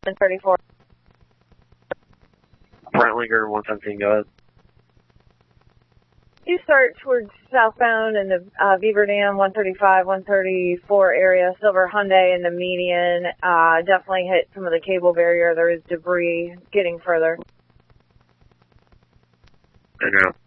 134. Brentlinger 117, go ahead. You start towards southbound in the Beaver Dam 135, 134 area, Silver Hyundai in the median. Definitely hit some of the cable barrier. There is debris getting further. I know.